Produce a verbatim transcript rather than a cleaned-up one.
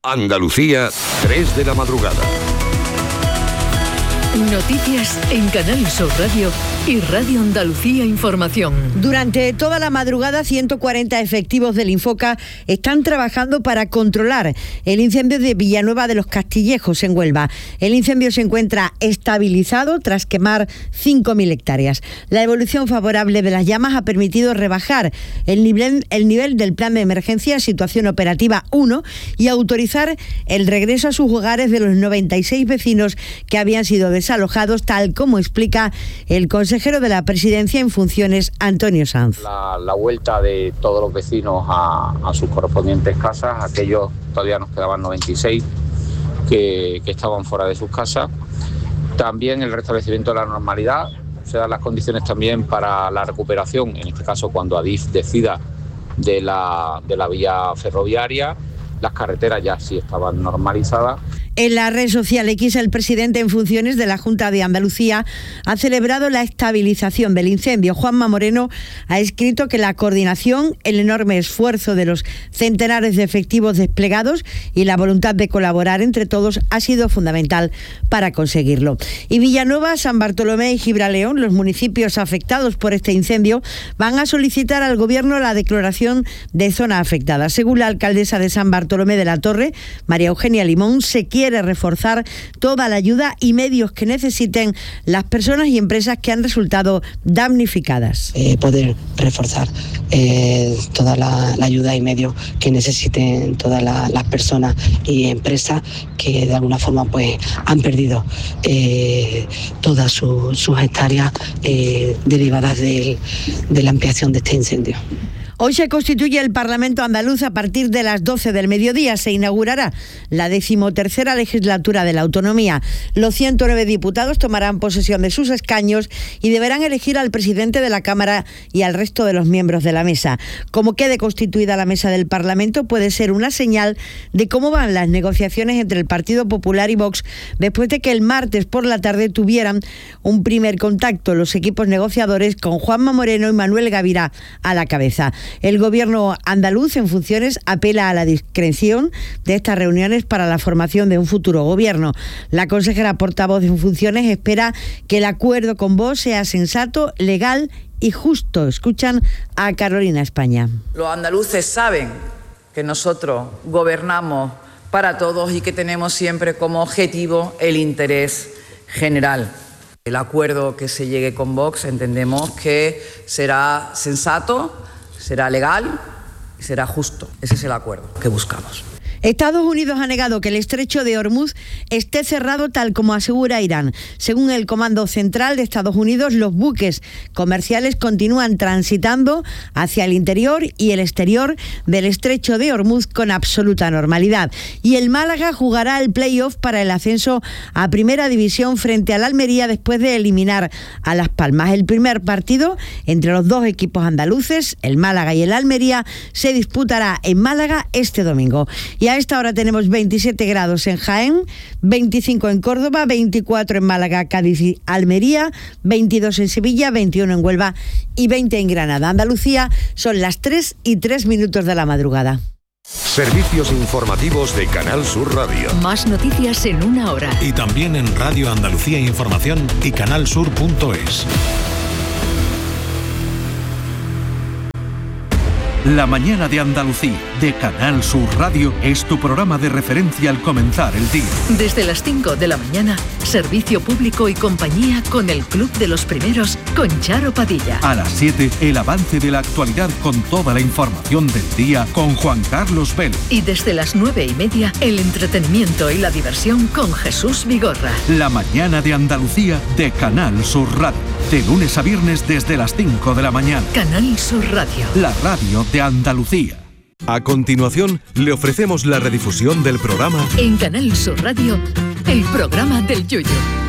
Andalucía, tres de la madrugada. Noticias en Canal Sur Radio y Radio Andalucía Información. Durante toda la madrugada, ciento cuarenta efectivos del Infoca están trabajando para controlar el incendio de Villanueva de los Castillejos, en Huelva. El incendio se encuentra estabilizado tras quemar cinco mil hectáreas. La evolución favorable de las llamas ha permitido rebajar el nivel, el nivel del plan de emergencia situación operativa uno y autorizar el regreso a sus hogares de los noventa y seis vecinos que habían sido desalojados, tal como explica el consejero de la Presidencia en funciones, Antonio Sanz. La, la vuelta de todos los vecinos a, a sus correspondientes casas, aquellos todavía nos quedaban noventa y seis que, que estaban fuera de sus casas. También el restablecimiento de la normalidad, se dan las condiciones también para la recuperación, en este caso cuando Adif decida de la, de la vía ferroviaria. Las carreteras ya sí estaban normalizadas. En la red social X, el presidente en funciones de la Junta de Andalucía ha celebrado la estabilización del incendio. Juanma Moreno ha escrito que la coordinación, el enorme esfuerzo de los centenares de efectivos desplegados y la voluntad de colaborar entre todos ha sido fundamental para conseguirlo. Y Villanueva, San Bartolomé y Gibraleón, los municipios afectados por este incendio, van a solicitar al Gobierno la declaración de zona afectada. Según la alcaldesa de San Bartolomé de la Torre, María Eugenia Limón, se quiere quiere reforzar toda la ayuda y medios que necesiten las personas y empresas que han resultado damnificadas. Eh, poder reforzar eh, toda la, la ayuda y medios que necesiten todas la, las personas y empresas que de alguna forma pues han perdido eh, todas su, sus hectáreas eh, derivadas de, de la ampliación de este incendio. Hoy se constituye el Parlamento andaluz a partir de las doce del mediodía. Se inaugurará la decimotercera legislatura de la autonomía. Los ciento nueve diputados tomarán posesión de sus escaños y deberán elegir al presidente de la Cámara y al resto de los miembros de la mesa. Como quede constituida la mesa del Parlamento, puede ser una señal de cómo van las negociaciones entre el Partido Popular y Vox después de que el martes por la tarde tuvieran un primer contacto los equipos negociadores con Juanma Moreno y Manuel Gavirá a la cabeza. El Gobierno andaluz en funciones apela a la discreción de estas reuniones para la formación de un futuro gobierno. La consejera portavoz en funciones espera que el acuerdo con Vox sea sensato, legal y justo. Escuchan a Carolina España. Los andaluces saben que nosotros gobernamos para todos y que tenemos siempre como objetivo el interés general. El acuerdo que se llegue con Vox entendemos que será sensato, será legal y será justo. Ese es el acuerdo que buscamos. Estados Unidos ha negado que el estrecho de Hormuz esté cerrado tal como asegura Irán. Según el Comando Central de Estados Unidos, los buques comerciales continúan transitando hacia el interior y el exterior del estrecho de Hormuz con absoluta normalidad. Y el Málaga jugará el play-off para el ascenso a Primera División frente al Almería después de eliminar a Las Palmas. El primer partido entre los dos equipos andaluces, el Málaga y el Almería, se disputará en Málaga este domingo. Y a esta hora tenemos veintisiete grados en Jaén, veinticinco en Córdoba, veinticuatro en Málaga, Cádiz y Almería, veintidós en Sevilla, veintiuno en Huelva y veinte en Granada. Andalucía, son las tres y tres minutos de la madrugada. Servicios informativos de Canal Sur Radio. Más noticias en una hora. Y también en Radio Andalucía Información y canalsur punto es. La mañana de Andalucía, de Canal Sur Radio, es tu programa de referencia al comenzar el día. Desde las cinco de la mañana, servicio público y compañía con el Club de los Primeros, con Charo Padilla. A las siete, el avance de la actualidad con toda la información del día, con Juan Carlos Vélez. Y desde las nueve y media, el entretenimiento y la diversión con Jesús Vigorra. La mañana de Andalucía, de Canal Sur Radio. De lunes a viernes desde las cinco de la mañana. Canal Sur Radio. La radio de Andalucía. A continuación, le ofrecemos la redifusión del programa En Canal Sur Radio, el programa del Yoyo.